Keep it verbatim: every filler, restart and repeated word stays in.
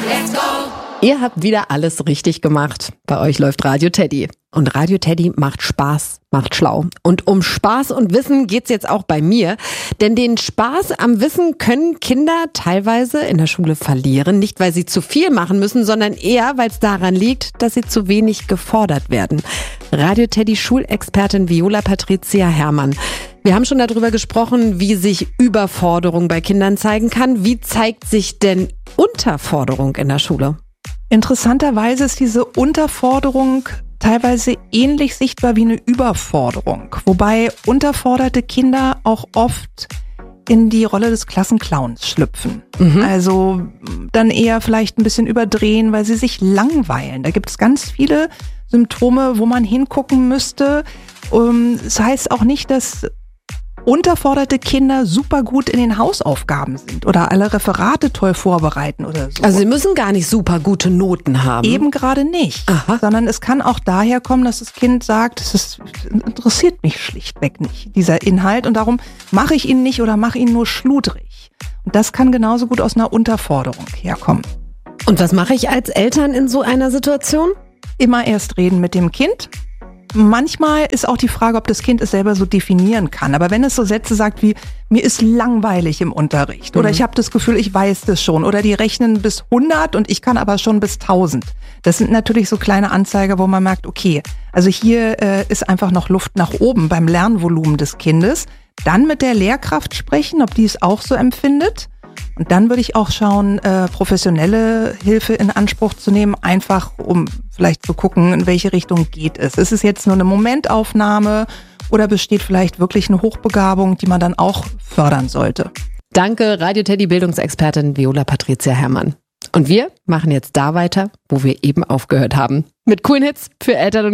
Let's go! Ihr habt wieder alles richtig gemacht. Bei euch läuft Radio Teddy. Und Radio Teddy macht Spaß, macht schlau. Und um Spaß und Wissen geht's jetzt auch bei mir. Denn den Spaß am Wissen können Kinder teilweise in der Schule verlieren. Nicht, weil sie zu viel machen müssen, sondern eher, weil es daran liegt, dass sie zu wenig gefordert werden. Radio Teddy Schulexpertin Viola Patricia Herrmann. Wir haben schon darüber gesprochen, wie sich Überforderung bei Kindern zeigen kann. Wie zeigt sich denn Unterforderung in der Schule? Interessanterweise ist diese Unterforderung teilweise ähnlich sichtbar wie eine Überforderung, wobei unterforderte Kinder auch oft in die Rolle des Klassenclowns schlüpfen. Mhm. Also dann eher vielleicht ein bisschen überdrehen, weil sie sich langweilen. Da gibt es ganz viele Symptome, wo man hingucken müsste. Das heißt auch nicht, dass unterforderte Kinder super gut in den Hausaufgaben sind oder alle Referate toll vorbereiten oder so. Also sie müssen gar nicht super gute Noten haben. Eben gerade nicht. Aha. Sondern es kann auch daher kommen, dass das Kind sagt, es ist, interessiert mich schlichtweg nicht, dieser Inhalt, und darum mache ich ihn nicht oder mache ihn nur schludrig. Und das kann genauso gut aus einer Unterforderung herkommen. Und was mache ich als Eltern in so einer Situation? Immer erst reden mit dem Kind. Manchmal ist auch die Frage, ob das Kind es selber so definieren kann. Aber wenn es so Sätze sagt wie, mir ist langweilig im Unterricht, oder mhm. ich habe das Gefühl, ich weiß das schon, oder die rechnen bis hundert und ich kann aber schon bis tausend. Das sind natürlich so kleine Anzeiger, wo man merkt, okay, also hier äh, ist einfach noch Luft nach oben beim Lernvolumen des Kindes. Dann mit der Lehrkraft sprechen, ob die es auch so empfindet. Und dann würde ich auch schauen, äh, professionelle Hilfe in Anspruch zu nehmen, einfach um vielleicht zu gucken, in welche Richtung geht es. Ist es jetzt nur eine Momentaufnahme oder besteht vielleicht wirklich eine Hochbegabung, die man dann auch fördern sollte? Danke, Radio Teddy Bildungsexpertin Viola Patricia Herrmann. Und wir machen jetzt da weiter, wo wir eben aufgehört haben. Mit coolen Hits für Eltern und